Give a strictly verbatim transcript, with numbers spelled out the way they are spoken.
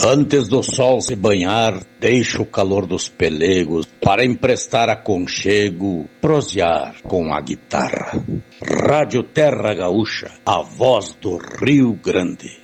Antes do sol se banhar, deixa o calor dos pelegos para emprestar aconchego, prosear com a guitarra. Rádio Terra Gaúcha, a voz do Rio Grande.